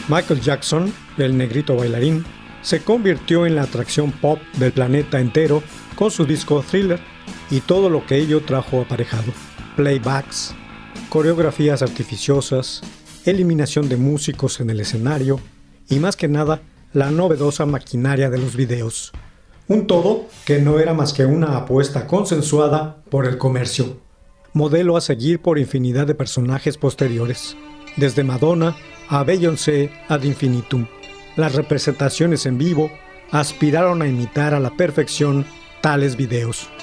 Michael Jackson, el negrito bailarín, se convirtió en la atracción pop del planeta entero con su disco Thriller y todo lo que ello trajo aparejado: playbacks, coreografías artificiosas, eliminación de músicos en el escenario y, más que nada, la novedosa maquinaria de los videos. Un todo que no era más que una apuesta consensuada por el comercio, modelo a seguir por infinidad de personajes posteriores, desde Madonna a Beyoncé ad infinitum. Las representaciones en vivo aspiraron a imitar a la perfección tales videos.